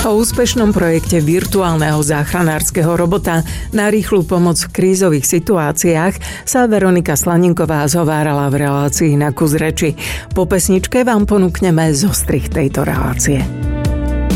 O úspešnom projekte virtuálneho záchranárskeho robota na rýchlu pomoc v krízových situáciách sa Veronika Slaninková zhovárala v relácii Na kus reči. Po pesničke vám ponúkneme zostrih tejto relácie.